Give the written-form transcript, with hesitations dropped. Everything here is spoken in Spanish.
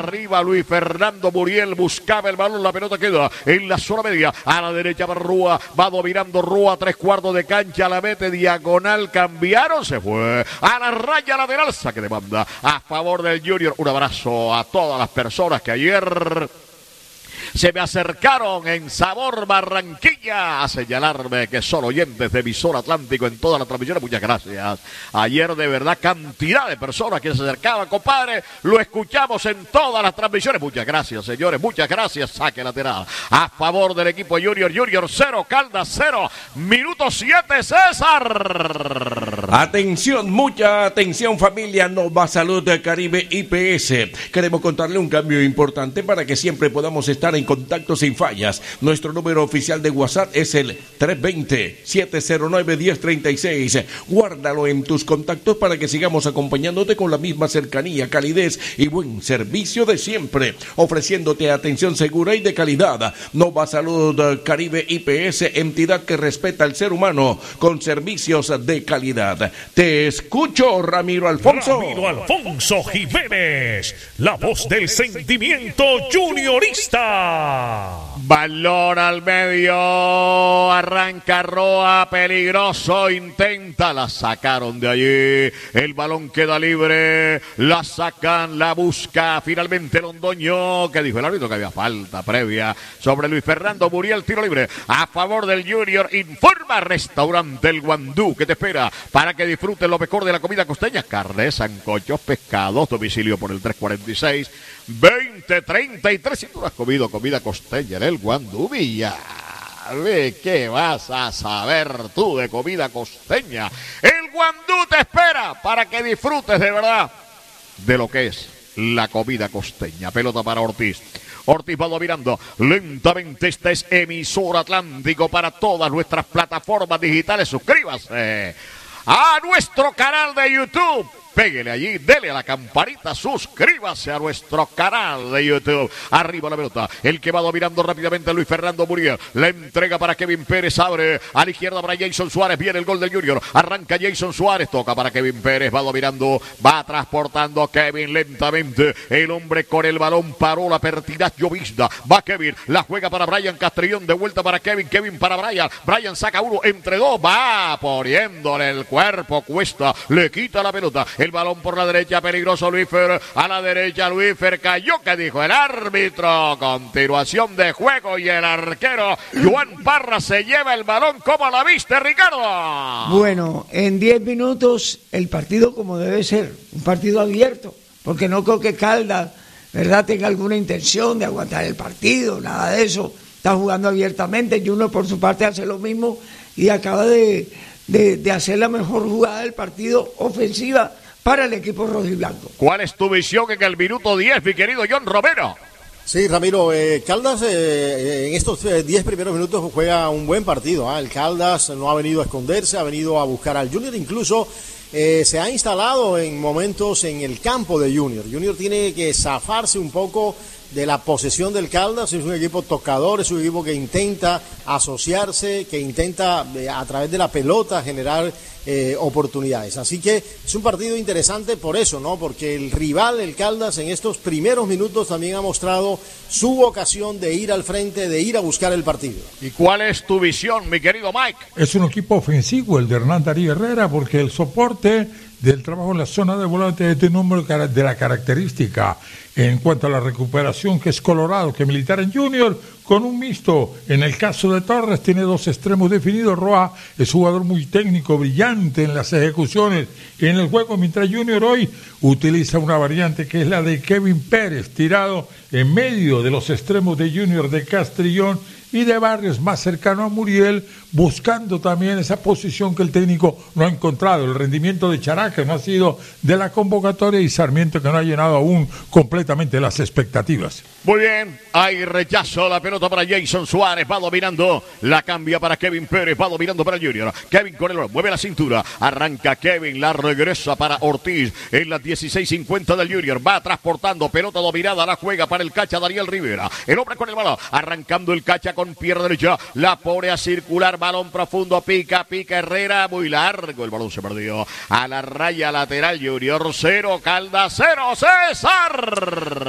Arriba Luis Fernando Muriel buscaba el balón, la pelota queda en la zona media, a la derecha para Rúa, va dominando Rúa, 3/4 de cancha, la mete diagonal, cambiaron, se fue a la raya lateral, saque de banda a favor del Junior. Un abrazo a todas las personas que ayer se me acercaron en Sabor Barranquilla a señalarme que son oyentes de Visor Atlántico en todas las transmisiones. Muchas gracias. Ayer de verdad cantidad de personas que se acercaban, compadre. Lo escuchamos en todas las transmisiones. Muchas gracias, señores. Muchas gracias. Saque lateral a favor del equipo Junior. Junior 0, Caldas 0. Minuto 7, César. Atención, mucha atención, familia. Nova Salud Caribe IPS. Queremos contarle un cambio importante para que siempre podamos estar en contacto sin fallas. Nuestro número oficial de WhatsApp es el 320-709-1036. Guárdalo en tus contactos para que sigamos acompañándote con la misma cercanía, calidez y buen servicio de siempre, ofreciéndote atención segura y de calidad. Nova Salud Caribe IPS, entidad que respeta al ser humano con servicios de calidad. Te escucho, Ramiro Alfonso. Ramiro Alfonso Jiménez, la voz del sentimiento juniorista. Balón al medio, arranca Roa, peligroso, intenta, la sacaron de allí, el balón queda libre, la sacan, la busca, finalmente Londoño, que dijo el árbitro que había falta previa sobre Luis Fernando Muriel, tiro libre a favor del Junior. Informa Restaurante El Guandú, que te espera para que disfrutes lo mejor de la comida costeña, carne, sancochos, pescados, domicilio por el 346-2033. Si tú no has comido comida costeña en El Guandú, Villa, ¿qué vas a saber tú de comida costeña? El Guandú te espera para que disfrutes de verdad de lo que es la comida costeña. Pelota para Ortiz. Ortiz va dominando lentamente. Esta es Emisor Atlántico para todas nuestras plataformas digitales. Suscríbase a nuestro canal de YouTube. Péguele allí, dele a la campanita, suscríbase a nuestro canal de YouTube. Arriba la pelota, el que va dominando rápidamente Luis Fernando Muriel. La entrega para Kevin Pérez, abre a la izquierda para Jason Suárez. Viene el gol del Junior, arranca Jason Suárez, toca para Kevin Pérez, va dominando, va transportando Kevin lentamente. El hombre con el balón paró la pertinaz llovizna. Va Kevin, la juega para Brian Castrillón, de vuelta para Kevin, Kevin para Brian. Brian saca uno, entre dos, va poniéndole el cuerpo, cuesta, le quita la pelota. El balón por la derecha, peligroso Luisfer, a la derecha Luisfer, cayó, que dijo el árbitro, continuación de juego y el arquero Joan Parra se lleva el balón. ¿Cómo la viste, Ricardo? Bueno, en 10 minutos el partido como debe ser, un partido abierto, porque no creo que Caldas, ¿verdad?, tenga alguna intención de aguantar el partido, nada de eso, está jugando abiertamente. Junior por su parte hace lo mismo y acaba de hacer la mejor jugada del partido ofensiva para el equipo rojiblanco. ¿Cuál es tu visión en el minuto 10, mi querido John Romero? Sí, Ramiro, Caldas en estos 10 primeros minutos juega un buen partido. El Caldas no ha venido a esconderse, ha venido a buscar al Junior, incluso se ha instalado en momentos en el campo de Junior. Junior tiene que zafarse un poco de la posesión del Caldas. Es un equipo tocador, es un equipo que intenta asociarse, que intenta a través de la pelota generar oportunidades. Así que es un partido interesante por eso, ¿no? Porque el rival, el Caldas, en estos primeros minutos también ha mostrado su vocación de ir al frente, de ir a buscar el partido. ¿Y cuál es tu visión, mi querido Mike? Es un equipo ofensivo el de Hernán Darío Herrera, porque el soporte del trabajo en la zona de volante es de número de la característica en cuanto a la recuperación, que es Colorado, que Militar en Junior con un mixto. En el caso de Torres tiene dos extremos definidos. Roa es jugador muy técnico, brillante en las ejecuciones y en el juego, mientras Junior hoy utiliza una variante que es la de Kevin Pérez, tirado en medio de los extremos de Junior, de Castrillón y de Barrios, más cercano a Muriel, buscando también esa posición que el técnico no ha encontrado. El rendimiento de Characa no ha sido de la convocatoria y Sarmiento, que no ha llenado aún completamente las expectativas. Muy bien, hay rechazo, la pelota para Jason Suárez, va dominando, la cambia para Kevin Pérez, va dominando para el Junior. Kevin con el balón, mueve la cintura, arranca Kevin, la regresa para Ortiz en las 16:50 del Junior, va transportando, pelota dominada, la juega para el Cacha Daniel Rivera. El hombre con el balón, arrancando el Cacha con pierna derecha, la pone a circular, balón profundo, pica Herrera, muy largo, el balón se perdió a la raya lateral. Junior 0, Caldas 0, César.